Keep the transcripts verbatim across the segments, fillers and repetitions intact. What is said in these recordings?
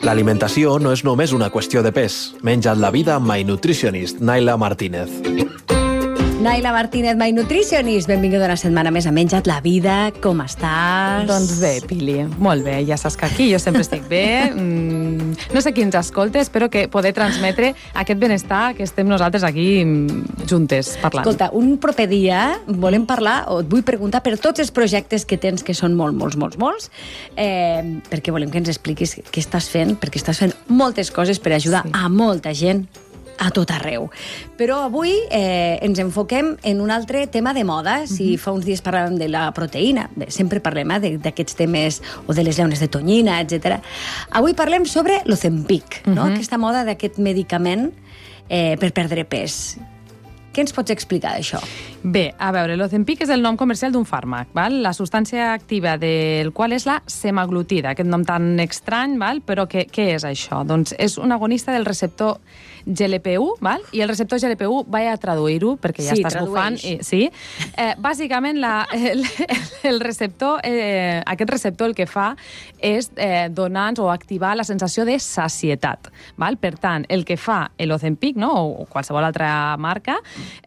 L'alimentació no és només una qüestió de pes. Menja't la vida amb My Nutritionist, Naila Martínez. Naila Martínez, My Nutritionist. Benvinguda una setmana més a Menja't la vida. Com estàs? Doncs bé, Pili. Molt bé. Ja saps que aquí jo sempre estic bé. Mm, no sé qui ens escolta, espero que poder transmetre aquest benestar que estem nosaltres aquí juntes parlant. Escolta, un proper dia volem parlar, o et vull preguntar per tots els projectes que tens, que són molt, molts, molts, molts, eh, perquè volem que ens expliquis què estàs fent, perquè estàs fent moltes coses per ajudar sí. a molta gent a tot arreu. Però avui eh, ens enfoquem en un altre tema de moda. Si uh-huh. fa uns dies parlàvem de la proteïna, bé, sempre parlem eh, d'aquests temes, o de les llaunes de tonyina, etcètera. Avui parlem sobre l'Ozempic, uh-huh. no? Aquesta moda d'aquest medicament eh, per perdre pes. Què ens pots explicar d'això? Bé, a veure, l'Ozempic és el nom comercial d'un fàrmac, val? La substància activa del qual és la semaglutida, aquest nom tan estrany, val? Però què, què és això? Doncs és un agonista del receptor G L P u, val? I el receptor G L P u, vaig a traduir-ho, perquè ja sí, estàs bufant. I, sí, eh, bàsicament la, el, el receptor, eh, aquest receptor el que fa és eh, donar-nos o activar la sensació de sacietat, val? Per tant, el que fa l'Ozempic, no? o qualsevol altra marca,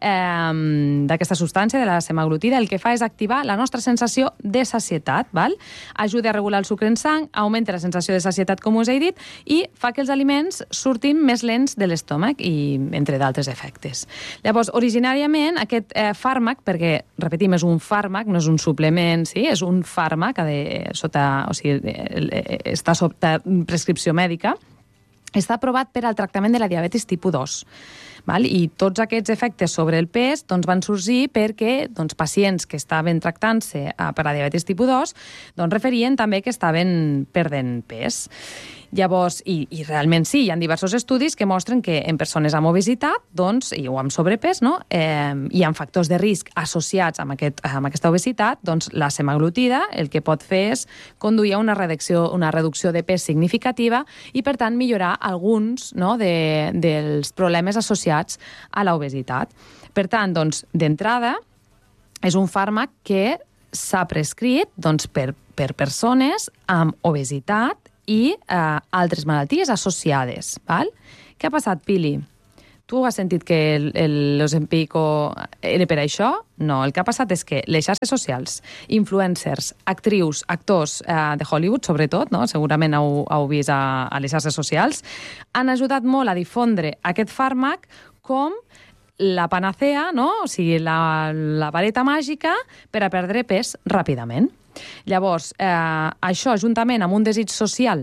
eh, d'aquesta substància, de la semaglutida, el que fa és activar la nostra sensació de sacietat, val? Ajuda a regular el sucre en sang, augmenta la sensació de sacietat, com us he dit, i fa que els aliments surtin més lents de l'estómac, i entre d'altres efectes. Llavors, originàriament, aquest eh, fàrmac, perquè, repetim, és un fàrmac, no és un suplement, sí? És un fàrmac, de, sota, o sigui, està sota prescripció mèdica, està aprovat per al tractament de la diabetis tipus dos. Val? I tots aquests efectes sobre el pes doncs, van sorgir perquè doncs, pacients que estaven tractant-se per la diabetis tipus dos doncs, referien també que estaven perdent pes. Llavors, i, i realment sí, hi ha diversos estudis que mostren que en persones amb obesitat doncs, i, o amb sobrepès, no? eh, hi ha factors de risc associats amb, aquest, amb aquesta obesitat, doncs la semaglutida el que pot fer és conduir a una reducció, una reducció de pes significativa i, per tant, millorar alguns no, de, dels problemes associats a l'obesitat. Per tant, doncs, d'entrada, és un fàrmac que s'ha prescrit doncs, per, per persones amb obesitat i eh, altres malalties associades. Val? Què ha passat, Pili? Tu has sentit que l'Ozempic era per això? No, el que ha passat és que les xarxes socials, influencers, actrius, actors eh, de Hollywood, sobretot, no? Segurament heu, heu vist a, a les xarxes socials, han ajudat molt a difondre aquest fàrmac com la panacea, no? O sigui, la, la vareta màgica per a perdre pes ràpidament. Llavors, eh, això, juntament amb un desig social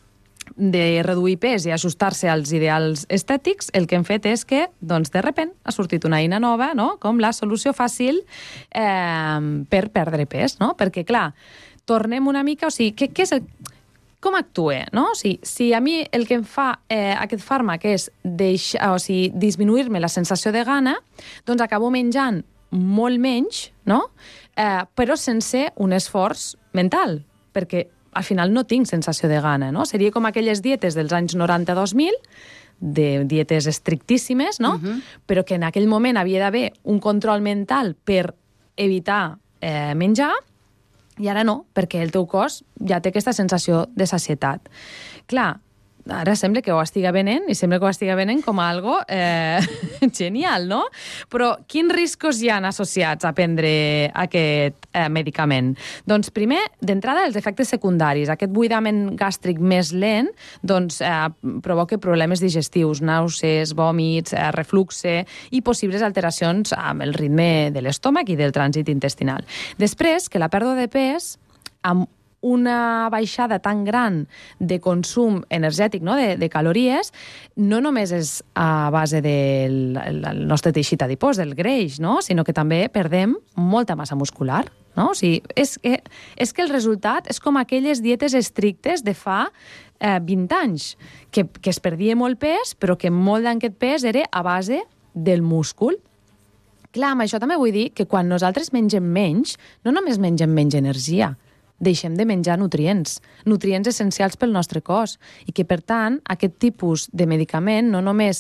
de reduir pes i ajustar-se als ideals estètics, el que hem fet és que, doncs, de repent, ha sortit una eina nova, no? Com la solució fàcil eh, per perdre pes, no? Perquè, clar, tornem una mica... O sigui, què, què és el... Com actua, no? O sigui, si a mi el que em fa eh, aquest fàrmac és deixar, o sigui, disminuir-me la sensació de gana, doncs acabo menjant molt menys, no? Eh, però sense un esforç mental, perquè al final no tinc sensació de gana, no? Seria com aquelles dietes dels anys noranta dos mil, de dietes estrictíssimes, no? Uh-huh. Però que en aquell moment havia d'haver un control mental per evitar eh, menjar, i ara no, perquè el teu cos ja té aquesta sensació de sacietat. Clar, ara sembla que ho estiga venent, i sembla que ho estiga venent com a algo eh, genial, no? Però quins riscos hi ha associats a prendre aquest eh, medicament? Doncs primer, d'entrada, els efectes secundaris. Aquest buidament gàstric més lent doncs, eh, provoca problemes digestius, nàusees, vòmits, eh, refluxe i possibles alteracions amb el ritme de l'estómac i del trànsit intestinal. Després, que la pèrdua de pes amb una baixada tan gran de consum energètic, no? de, de calories, no només és a base del el nostre teixit adipós, del greix, no? Sinó que també perdem molta massa muscular. No? O sigui, és, que, és que el resultat és com aquelles dietes estrictes de fa eh, vint anys, que, que es perdia molt pes, però que molt d'aquest pes era a base del múscul. Clar, amb això també vull dir que quan nosaltres mengem menys, no només mengem menys energia, deixem de menjar nutrients, nutrients essencials pel nostre cos, i que, per tant, aquest tipus de medicament no només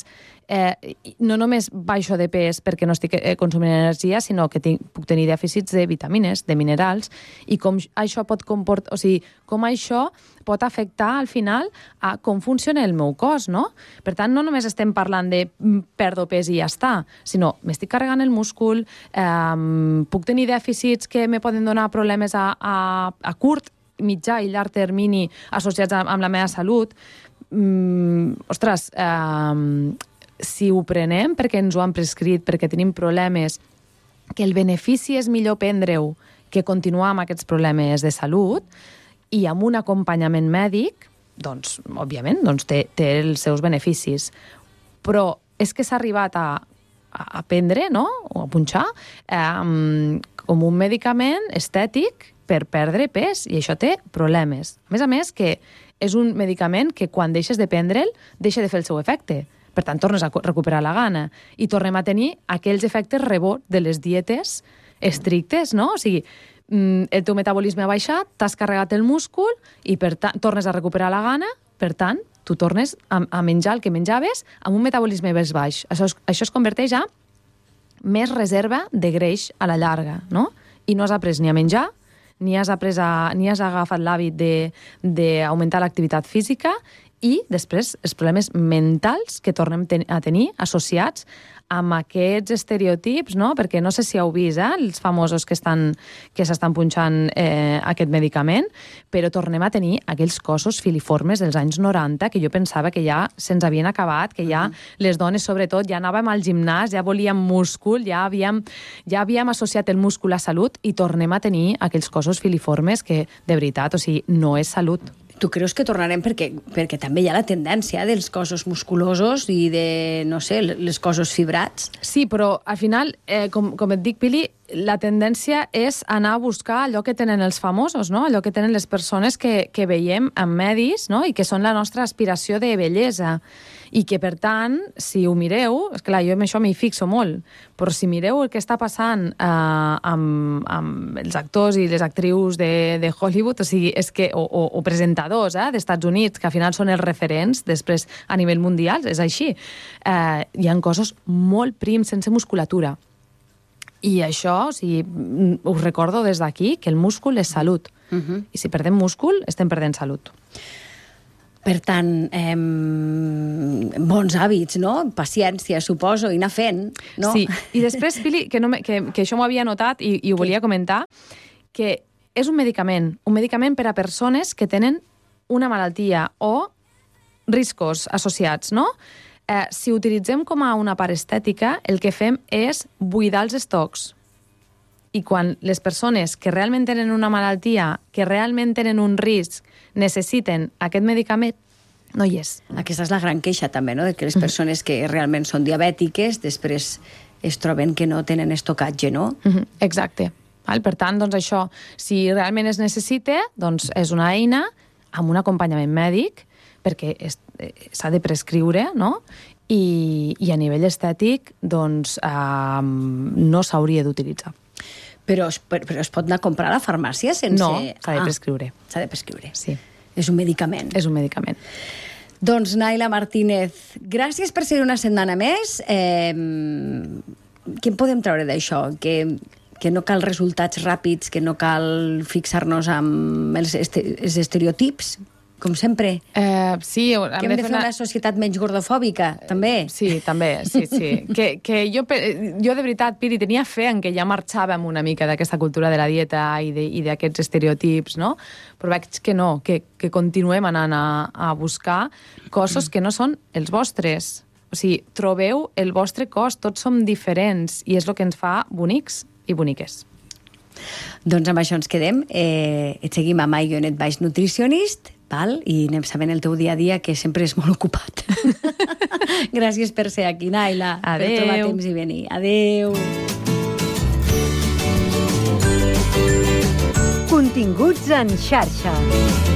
eh, no només baixo de pes perquè no estic eh, consumint energia, sinó que tinc, puc tenir dèficits de vitamines, de minerals, i com això pot comportar, o sigui, com això pot afectar al final a com funciona el meu cos, no? Per tant, no només estem parlant de perdo pes i ja està, sinó m'estic carregant el múscul, eh, puc tenir dèficits que me poden donar problemes a, a, a curt, mitjà i llarg termini associats amb, amb la meva salut. Mm, ostres, eh, si ho prenem perquè ens ho han prescrit, perquè tenim problemes, que el benefici és millor prendre-ho que continuar amb aquests problemes de salut, i amb un acompanyament mèdic, doncs, òbviament, doncs té, té els seus beneficis. Però és que s'ha arribat a, a prendre, no?, o a punxar, eh, com un medicament estètic per perdre pes, i això té problemes. A més a més, que és un medicament que quan deixes de prendre'l, deixa de fer el seu efecte. Per tant, tornes a recuperar la gana i tornem a tenir aquells efectes rebot de les dietes estrictes, no? O sigui, el teu metabolisme ha baixat, t'has carregat el múscul i per tant tornes a recuperar la gana, per tant, tu tornes a, a menjar el que menjaves amb un metabolisme més baix. Això es, això es converteix a més reserva de greix a la llarga, no? I no has après ni a menjar, ni has, après a, ni has agafat l'hàbit d'augmentar l'activitat física, i després els problemes mentals que tornem ten a tenir associats amb aquests estereotips, no? Perquè no sé si heu vist, eh, els famosos que estan que s'estan punxant eh, aquest medicament, però tornem a tenir aquells cossos filiformes dels anys noranta que jo pensava que ja se'ns havien acabat, que ja les dones, sobretot, ja anàvem al gimnàs, ja volíem múscul, ja havíem, ja havíem associat el múscul a salut, i tornem a tenir aquells cossos filiformes que, de veritat, o sigui, no és salut. Tu creus que tornarem perquè, perquè també hi ha la tendència dels cossos musculosos i de, no sé, les cossos fibrats? Sí, però al final, eh, com, com et dic, Pili, la tendència és anar a buscar allò que tenen els famosos, no? Allò que tenen les persones que, que veiem en medis, no? I que són la nostra aspiració de bellesa. I que, per tant, si ho mireu, és clar, jo amb això m'hi fixo molt, però si mireu el que està passant eh, amb, amb els actors i les actrius de, de Hollywood, o sigui, és que, o, o, o presentadors eh, d'Estats Units, que al final són els referents després a nivell mundial, és així. Eh, hi ha cossos molt prims, sense musculatura. I això, o sigui, us recordo des d'aquí que el múscul és salut. Uh-huh. I si perdem múscul, estem perdent salut. Per tant, eh, bons hàbits, no? Paciència, suposo, i anar fent, no? Sí, i després, Pili, que, no me, que, que això m'ho havia notat i, i ho volia comentar, que és un medicament, un medicament per a persones que tenen una malaltia o riscos associats, no? Eh, si utilitzem com a una part estètica, el que fem és buidar els estocs. I quan les persones que realment tenen una malaltia, que realment tenen un risc, necessiten aquest medicament, no hi és. Aquesta és la gran queixa també, no? Que les persones que realment són diabètiques després es troben que no tenen estocatge, no? Exacte. Per tant, doncs això, si realment es necessita, doncs és una eina amb un acompanyament mèdic, perquè s'ha de prescriure, no? I, i a nivell estètic, doncs, eh, no s'hauria d'utilitzar. Però, però es pot anar a comprar a la farmàcia sense... No, s'ha de prescriure. Ah, s'ha de prescriure. Sí. És un medicament. És un medicament. Doncs, Naila Martínez, gràcies per ser una setmana més. Eh, què en podem treure d'això? Que, que no cal resultats ràpids, que no cal fixar-nos amb els, este, els estereotips, com sempre. Eh, sí, hem, que hem de fer una... una societat menys gordofòbica, també. Sí, també, sí, sí. que, que jo, jo, de veritat, Piri, tenia fe en que ja marxàvem una mica d'aquesta cultura de la dieta i d'aquests estereotips, no? Però veig que no, que, que continuem anant a, a buscar cossos que no són els vostres. O sigui, trobeu el vostre cos, tots som diferents, i és el que ens fa bonics i boniques. Doncs amb això ens quedem. Eh, et seguim amb iGonet Baix Nutricionist, val? I anem sabent el teu dia a dia, que sempre és molt ocupat. Gràcies per ser aquí, Naila. Adéu. Per trobar temps i venir. Adéu. Continguts en xarxa.